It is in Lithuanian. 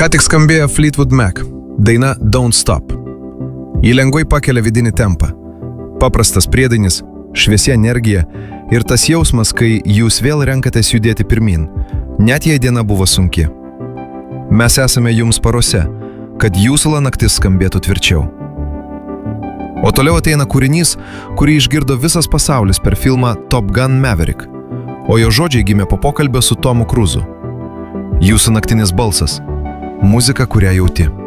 Ką tik skambėjo Fleetwood Mac, daina Don't Stop. Ji lengvai pakelia vidinį tempą. Paprastas priedainis, šviesi energija ir tas jausmas, kai jūs vėl renkatės judėti pirmin, net jei diena buvo sunki. Mes esame jums paruošę, kad jūsų naktis skambėtų tvirčiau. O toliau ateina kūrinys, kurį išgirdo visas pasaulis per filmą Top Gun Maverick, o jo žodžiai gimė po pokalbio su Tomu Cruisu. Jūsų naktinis balsas. Muzika, kurią jauti.